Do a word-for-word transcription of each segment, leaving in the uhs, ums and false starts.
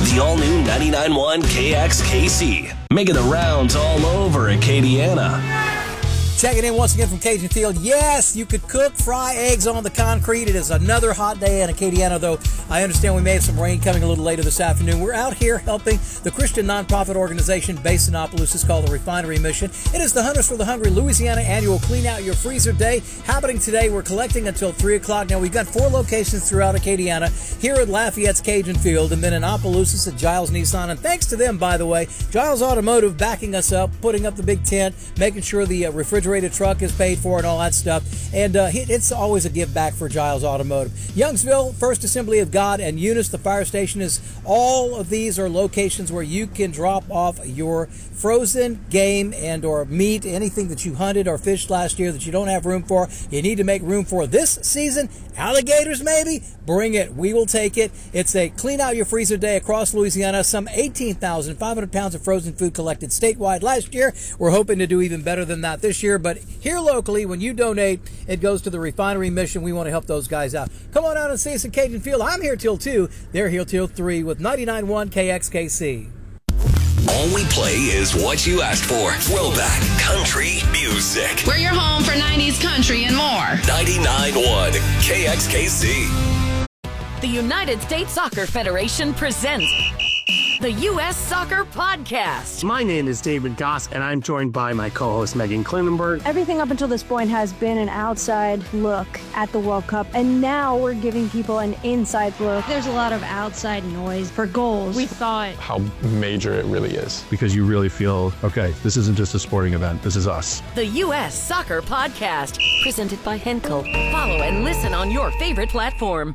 The all-new ninety-nine point one K X K C. Making the rounds all over Acadiana. Checking in once again from Cajun Field. Yes, you could cook, fry eggs on the concrete. It is another hot day in Acadiana, though I understand we may have some rain coming a little later this afternoon. We're out here helping the Christian nonprofit organization based in Opelousas called the Refinery Mission. It is the Hunters for the Hungry Louisiana annual Clean Out Your Freezer Day. Happening today, we're collecting until three o'clock. Now, we've got four locations throughout Acadiana, here at Lafayette's Cajun Field, and then in Opelousas at Giles Nissan. And thanks to them, by the way, Giles Automotive backing us up, putting up the big tent, making sure the uh, refrigerator truck is paid for and all that stuff. And uh, it's always a give back for Giles Automotive. Youngsville, First Assembly of God, and Eunice, the fire station, is all of these are locations where you can drop off your frozen game and or meat, anything that you hunted or fished last year that you don't have room for, you need to make room for this season. Alligators, maybe? Bring it. We will take it. It's a Clean Out Your Freezer Day across Louisiana. Some eighteen thousand five hundred pounds of frozen food collected statewide last year. We're hoping to do even better than that this year. But here locally, when you donate, it goes to the Refinery Mission. We want to help those guys out. Come on out and see us in Cajun Field. I'm here till two. They're here till three with ninety-nine point one K X K C. All we play is what you asked for. Throwback country music. We're your home for nineties country and more. ninety-nine point one K X K C. The United States Soccer Federation presents the U S Soccer Podcast. My name is David Goss, and I'm joined by my co-host Megan Klinenberg. Everything up until this point has been an outside look at the World Cup, and now we're giving people an inside look. There's a lot of outside noise for goals. We thought how major it really is. Because you really feel, okay, this isn't just a sporting event, this is us. The U S Soccer Podcast, presented by Henkel. Follow and listen on your favorite platform.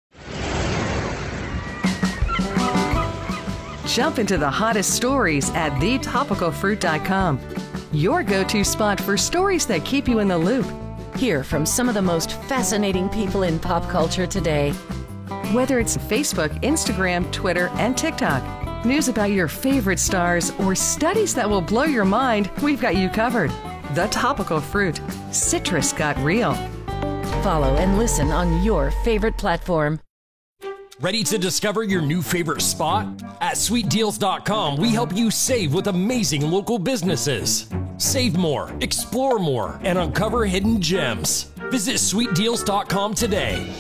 Jump into the hottest stories at the topical fruit dot com. Your go-to spot for stories that keep you in the loop. Hear from some of the most fascinating people in pop culture today. Whether it's Facebook, Instagram, Twitter, and TikTok, news about your favorite stars, or studies that will blow your mind, we've got you covered. The Topical Fruit. Citrus got real. Follow and listen on your favorite platform. Ready to discover your new favorite spot? At sweet deals dot com, we help you save with amazing local businesses. Save more, explore more, and uncover hidden gems. Visit sweet deals dot com today.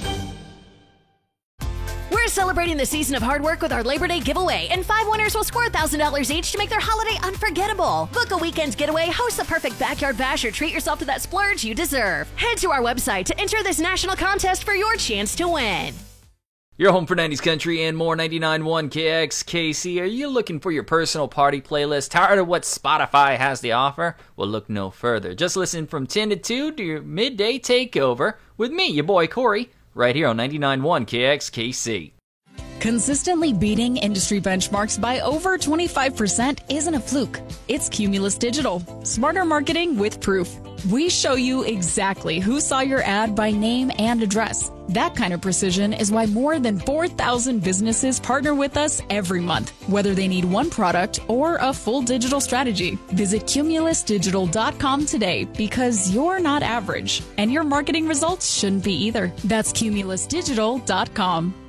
We're celebrating the season of hard work with our Labor Day giveaway, and five winners will score one thousand dollars each to make their holiday unforgettable. Book a weekend's getaway, host the perfect backyard bash, or treat yourself to that splurge you deserve. Head to our website to enter this national contest for your chance to win. Your home for nineties country and more, ninety-nine point one K X K C. Are you looking for your personal party playlist? Tired of what Spotify has to offer? Well, look no further. Just listen from ten to two to your midday takeover with me, your boy Corey, right here on ninety-nine point one K X K C. Consistently beating industry benchmarks by over twenty-five percent isn't a fluke. It's Cumulus Digital. Smarter marketing with proof. We show you exactly who saw your ad by name and address. That kind of precision is why more than four thousand businesses partner with us every month, whether they need one product or a full digital strategy. Visit cumulus digital dot com today, because you're not average, and your marketing results shouldn't be either. That's cumulus digital dot com.